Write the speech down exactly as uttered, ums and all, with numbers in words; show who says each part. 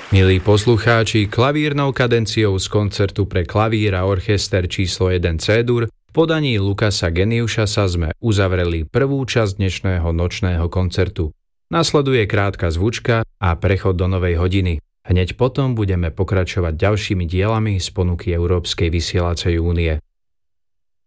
Speaker 1: Milí poslucháči, klavírnou kadenciou z koncertu pre klavír a orchester číslo jeden C-dur v podaní Lukasa Geniušasa sme uzavreli prvú časť dnešného nočného koncertu. Nasleduje krátka zvučka a prechod do novej hodiny. Hneď potom budeme pokračovať ďalšími dielami z ponuky Európskej vysielacej únie.